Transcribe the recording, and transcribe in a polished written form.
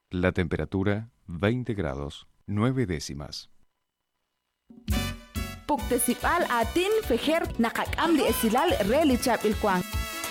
La temperatura 20 grados 9 décimas. Pugtesipal atin fejer nakakam di esilal relichap ilkwang.